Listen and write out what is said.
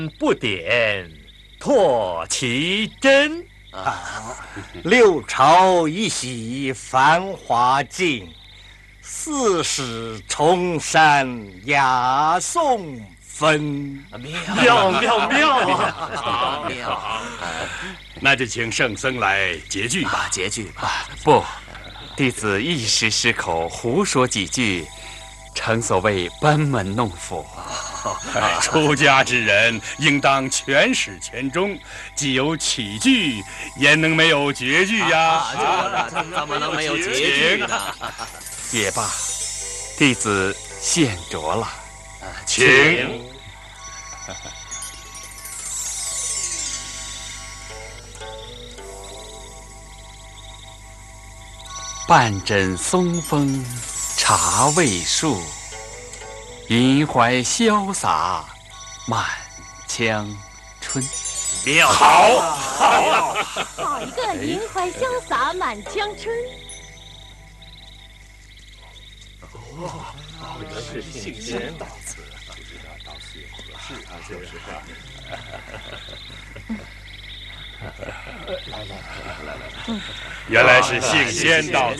不点，唾其真。 六朝一夕繁华尽，四史重山雅颂纷。 妙啊！ 妙！那就请圣僧来结句吧。 结句吧。不，弟子一时失口，胡说几句，诚所谓班门弄斧。 出家之人应当全始全终，既有起句，焉能没有绝句呀？ 怎么能没有结句呢？也罢，弟子献拙了。 请。 半枕松风茶未数，云怀潇洒满腔春。 好一个云怀潇洒满腔春。 原来是信仙到此， 原来是信仙到此。